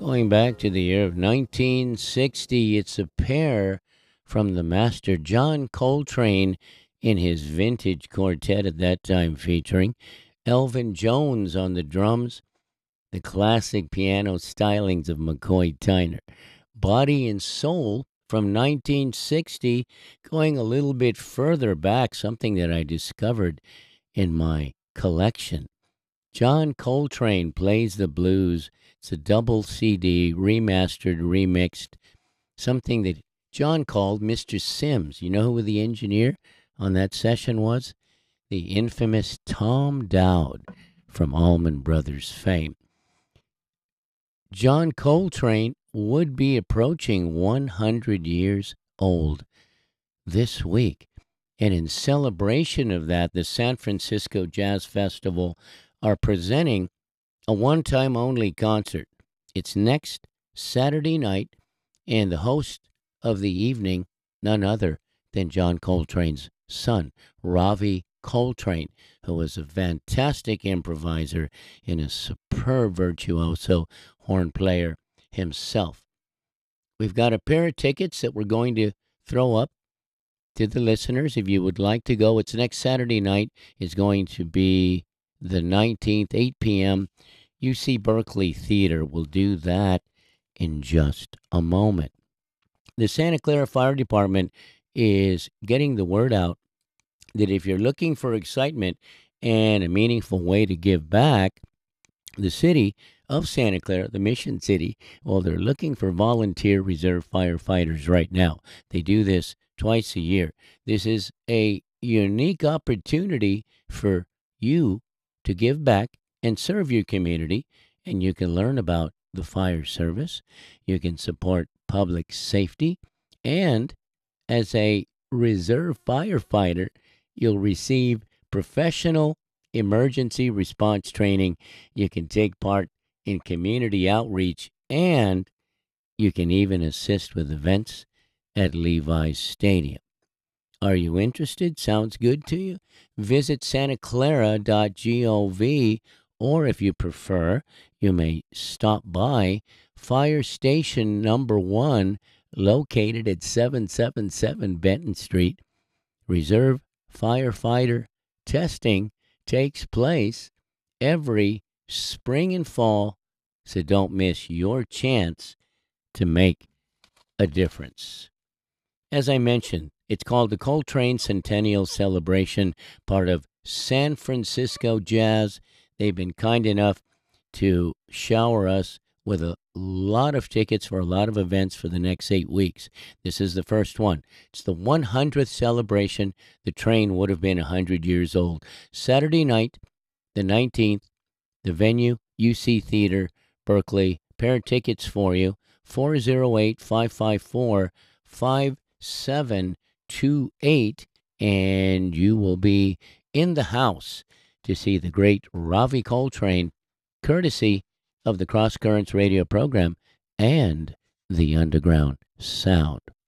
Going back to the year of 1960, it's a pair from the master John Coltrane in his vintage quartet at that time, featuring Elvin Jones on the drums, the classic piano stylings of McCoy Tyner. Body and Soul from 1960, going a little bit further back, something that I discovered in my collection. John Coltrane Plays the Blues. It's a double CD, remastered, remixed, something that John called Mr. Sims. You know who the engineer on that session was? The infamous Tom Dowd from Allman Brothers fame. John Coltrane would be approaching 100 years old this week. And in celebration of that, the San Francisco Jazz Festival are presenting a one-time only concert. It's next Saturday night, and the host of the evening, none other than John Coltrane's son, Ravi Coltrane, who was a fantastic improviser and a superb virtuoso horn player himself. We've got a pair of tickets that we're going to throw up to the listeners. If you would like to go, it's next Saturday night. It's going to be the 19th, 8 p.m. UC Berkeley Theater. We'll do that in just a moment. The Santa Clara Fire Department is getting the word out that if you're looking for excitement and a meaningful way to give back, the city of Santa Clara, the Mission City, well, they're looking for volunteer reserve firefighters right now. They do this twice a year. This is a unique opportunity for you to give back and serve your community, and you can learn about the fire service. You can support public safety, and as a reserve firefighter, you'll receive professional emergency response training. You can take part in community outreach, and you can even assist with events at Levi's Stadium. Are you interested? Sounds good to you? Visit santaclara.gov, or if you prefer, you may stop by Fire Station Number 1, located at 777 Benton Street. Reserve firefighter testing takes place every spring and fall, so don't miss your chance to make a difference. As I mentioned, it's called the Coltrane Centennial Celebration, part of San Francisco Jazz. They've been kind enough to shower us with a lot of tickets for a lot of events for the next 8 weeks. This is the first one. It's the 100th celebration. The train would have been 100 years old. Saturday night, the 19th, the venue, UC Theater, Berkeley. Pair of tickets for you, 408-554-5728, and you will be in the house to see the great Ravi Coltrane, courtesy of the Cross Currents radio program and the Underground Sound.